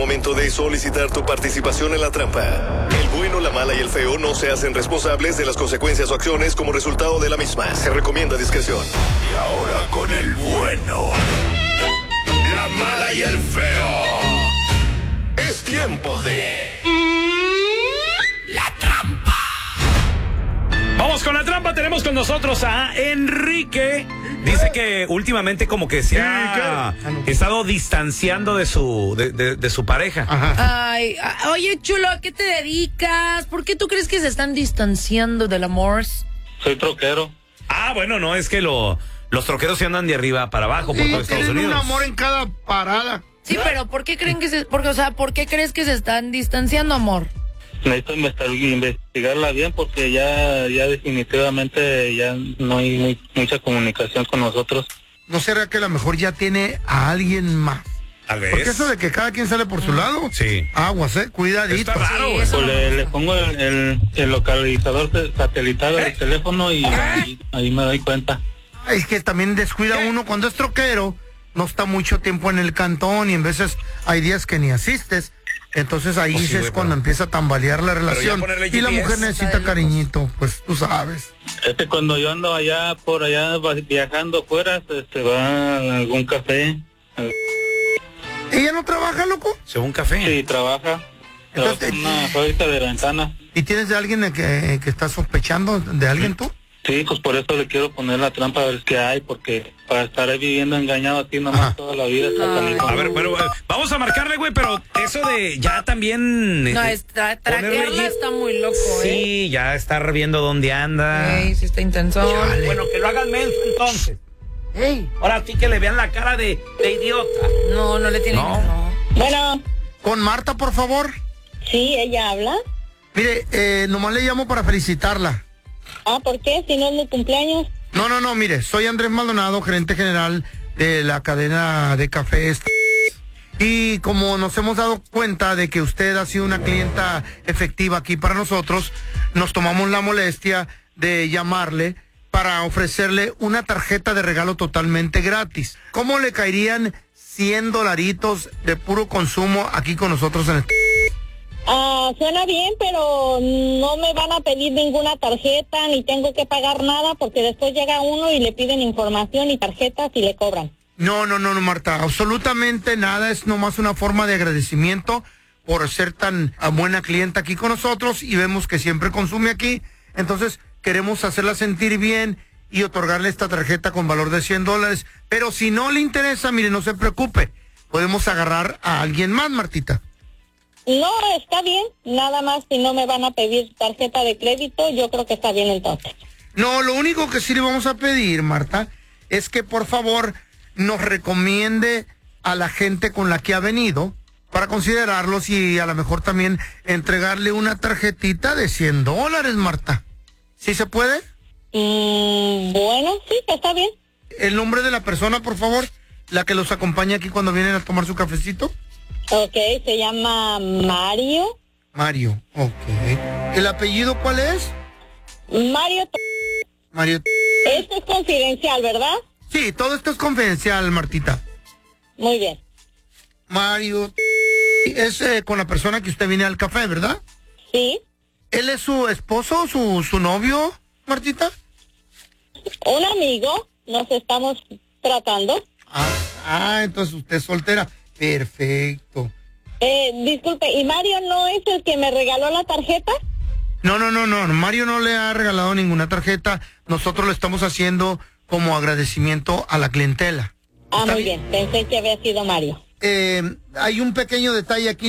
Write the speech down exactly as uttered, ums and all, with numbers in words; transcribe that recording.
momento de solicitar tu participación en la trampa. El bueno, la mala y el feo no se hacen responsables de las consecuencias o acciones como resultado de la misma. Se recomienda discreción. Y ahora con el bueno, la mala y el feo. Es tiempo de... La trampa. Vamos con la trampa. Tenemos con nosotros a Enrique. Dice que últimamente como que se ha estado distanciando de su de, de, de su pareja. Ajá. Ay, oye, chulo, ¿a qué te dedicas? ¿Por qué tú crees que se están distanciando del amor? Soy troquero. Ah, bueno, no, es que lo, los troqueros se andan de arriba para abajo por Sí, todo Estados Unidos. un amor en cada parada. Sí, pero ¿por qué creen que se, porque, o sea, ¿por qué crees que se están distanciando, amor? Necesito investigarla bien porque ya ya definitivamente ya no hay muy, mucha comunicación con nosotros. ¿No será que a lo mejor ya tiene a alguien más? Tal vez. Porque eso de que cada quien sale por su lado. Sí. Aguas, eh, cuidadito. Está raro, Sí, güey. eso Pues no le, me le gusta. pongo el, el, el localizador satelital del teléfono y ahí, ahí me doy cuenta. Es que también descuida uno cuando es troquero, no está mucho tiempo en el cantón y en veces hay días que ni asistes. Entonces ahí Oh, sí, es güey, cuando pero- empieza a tambalear la relación. ponerle Y la G P S mujer necesita cariñito, pues tú sabes. Este cuando yo ando allá por allá va- viajando fuera, este va a algún café. ¿Ella no trabaja, loco? Se va un café. Sí, trabaja. Trabaja Entonces, en una fábrica de ventanas. ¿Y tienes de alguien de que, que está sospechando de alguien tú? Sí, pues por eso le quiero poner la trampa a ver qué hay, porque para estar viviendo engañado así nomás Ajá. toda la vida está canijo. A ver, pero eh, vamos a marcarle, güey, pero eso de ya también... No, eh, está, ponerle traquearla G- está muy loco, ¿eh? Sí, ya estar viendo dónde anda. Ey, sí está intenso. Bueno, que lo hagan menso entonces. Ey. Ahora sí que le vean la cara de, de idiota. No, no le tienen. No. No. Bueno, Con Marta, por favor. sí, ella habla. Mire, eh, nomás le llamo para felicitarla. Ah, ¿por qué? Si no es mi cumpleaños. No, no, no, mire, soy Andrés Maldonado, gerente general de la cadena de cafés. Y como nos hemos dado cuenta de que usted ha sido una clienta efectiva aquí para nosotros, nos tomamos la molestia de llamarle para ofrecerle una tarjeta de regalo totalmente gratis. ¿Cómo le caerían cien dolaritos de puro consumo aquí con nosotros en el... Ah, suena bien, pero no me van a pedir ninguna tarjeta, ni tengo que pagar nada, porque después llega uno y le piden información y tarjetas y le cobran. No, no, no, no, Marta, absolutamente nada, es nomás una forma de agradecimiento por ser tan ah, buena clienta aquí con nosotros y vemos que siempre consume aquí, entonces queremos hacerla sentir bien y otorgarle esta tarjeta con valor de cien dólares, pero si no le interesa, mire, no se preocupe, podemos agarrar a alguien más, Martita. No, está bien, nada más si no me van a pedir tarjeta de crédito, yo creo que está bien entonces. No, lo único que sí le vamos a pedir, Marta, es que por favor nos recomiende a la gente con la que ha venido para considerarlos y a lo mejor también entregarle una tarjetita de cien dólares, Marta. ¿Sí se puede? Mm, bueno, sí, está bien. El nombre de la persona, por favor, la que los acompaña aquí cuando vienen a tomar su cafecito. Ok, se llama Mario. Mario, ok. ¿El apellido cuál es? Mario, Mario. esto es confidencial, ¿verdad? Sí, todo esto es confidencial, Martita. Muy bien. Mario es eh, con la persona que usted viene al café, ¿verdad? Sí, ¿Él es su esposo, su, su novio, Martita? un amigo, nos estamos tratando. Ah, ah, entonces usted es soltera. Perfecto. Eh, disculpe, ¿y Mario no es el que me regaló la tarjeta? No, no, no, no. Mario no le ha regalado ninguna tarjeta. Nosotros lo estamos haciendo como agradecimiento a la clientela. Ah, ¿Está muy bien? bien, pensé que había sido Mario. Eh, hay un pequeño detalle aquí.